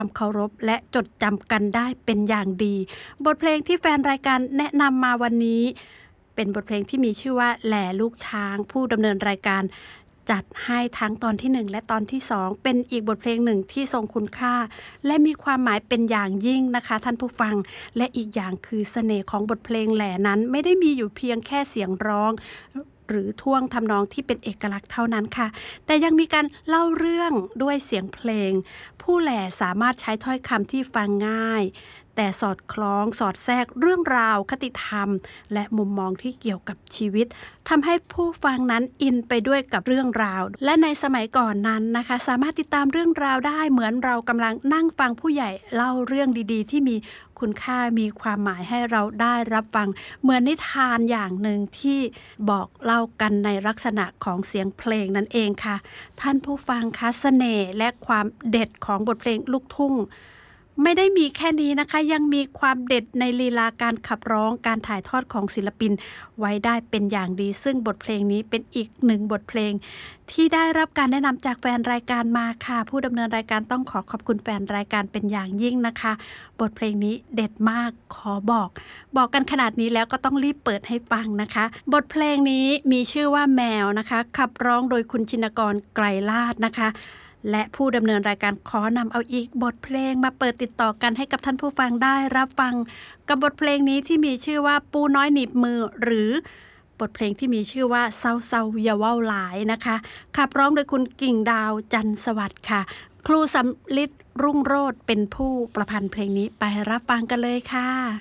ความเคารพและจดจำกันได้เป็นอย่างดีบทเพลงที่แฟนรายการแนะนำมาวันนี้เป็นบทเพลงที่มีชื่อว่าแหล่ลูกช้างผู้ดำเนินรายการจัดให้ทั้งตอนที่1และตอนที่2เป็นอีกบทเพลงหนึ่งที่ทรงคุณค่าและมีความหมายเป็นอย่างยิ่งนะคะท่านผู้ฟังและอีกอย่างคือเสน่ห์ของบทเพลงแหล่นั้นไม่ได้มีอยู่เพียงแค่เสียงร้องหรือท่วงทำนองที่เป็นเอกลักษณ์เท่านั้นค่ะแต่ยังมีการเล่าเรื่องด้วยเสียงเพลงผู้แหล่สามารถใช้ถ้อยคำที่ฟังง่ายแต่สอดคล้องสอดแทรกเรื่องราวคติธรรมและมุมมองที่เกี่ยวกับชีวิตทำให้ผู้ฟังนั้นอินไปด้วยกับเรื่องราวและในสมัยก่อนนั้นนะคะสามารถติดตามเรื่องราวได้เหมือนเรากำลังนั่งฟังผู้ใหญ่เล่าเรื่องดีๆที่มีคุณค่ามีความหมายให้เราได้รับฟังเหมือนนิทานอย่างหนึ่งที่บอกเล่ากันในลักษณะของเสียงเพลงนั่นเองค่ะท่านผู้ฟังคะเสน่ห์และความเด็ดของบทเพลงลูกทุ่งไม่ได้มีแค่นี้นะคะยังมีความเด็ดในลีลาการขับร้องการถ่ายทอดของศิลปินไว้ได้เป็นอย่างดีซึ่งบทเพลงนี้เป็นอีกหนึ่งบทเพลงที่ได้รับการแนะนำจากแฟนรายการมาค่ะผู้ดำเนินรายการต้องขอขอบคุณแฟนรายการเป็นอย่างยิ่งนะคะบทเพลงนี้เด็ดมากขอบอกกันขนาดนี้แล้วก็ต้องรีบเปิดให้ฟังนะคะบทเพลงนี้มีชื่อว่าแมวนะคะขับร้องโดยคุณชินกรไกรลาศนะคะและผู้ดำเนินรายการขอนำเอาอีกบทเพลงมาเปิดติดต่อกันให้กับท่านผู้ฟังได้รับฟังกับบทเพลงนี้ที่มีชื่อว่าปูน้อยหนีบมือหรือบทเพลงที่มีชื่อว่าเศร้าอย่าเว้าหลายนะคะขับร้องโดยคุณกิ่งดาวจันทร์สวัสดิ์ค่ะครูสำลิดรุ่งโรจน์เป็นผู้ประพันธ์เพลงนี้ไปรับฟังกันเลยค่ะ